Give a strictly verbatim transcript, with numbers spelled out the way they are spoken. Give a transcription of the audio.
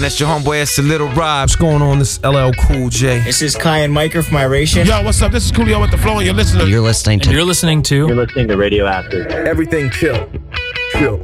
That's your homeboy, it's a Little Rob. What's going on? This is L L Cool J. This is Kai and Micah from Iration. Yo, what's up? This is Coolio with the Flow, and you're listening. You're listening to. And you're listening to. You're listening to Radio Acid. Everything chill. Chill.